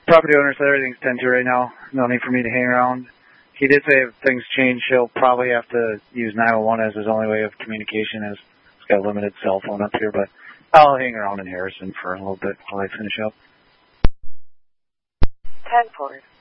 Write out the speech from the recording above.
property owner said everything's 10-2 right now. No need for me to hang around. He did say if things change, he'll probably have to use 911 as his only way of communication, as he's got a limited cell phone up here. But I'll hang around in Harrison for a little bit while I finish up. 10-4.